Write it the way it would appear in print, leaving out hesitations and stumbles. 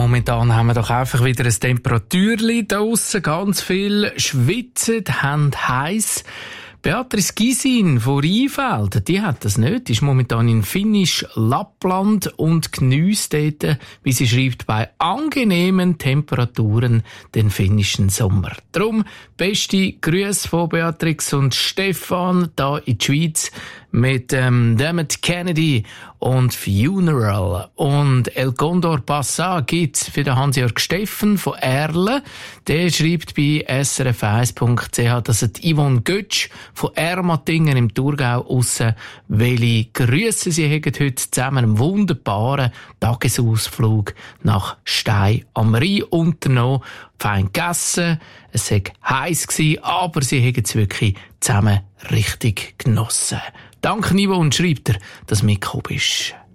momentan haben wir doch einfach wieder ein Temperaturli draussen, ganz viel schwitzen, haben heiß. Beatrice Gysin von Rheinfeld, die hat das nicht, ist momentan in Finnisch Lappland und geniesst dort, wie sie schreibt, bei angenehmen Temperaturen den finnischen Sommer. Darum beste Grüße von Beatrix und Stefan da in die Schweiz mit Dermot Kennedy und Funeral. Und El Condor Passat gibt's für den Hans-Jörg Steffen von Erlen. Der schreibt bei srf1.ch, dass die Yvonne Götsch von Ermatingen im Thurgau aussen welche Grüße sie haben heute zusammen einen wunderbaren Tagesausflug nach Stein am Rhein unternommen. Fein gegessen, es war heiß gewesen, aber sie haben es wirklich zusammen richtig genossen. Danke, Nivo, und schreibt er, dass du mitgekommen bist.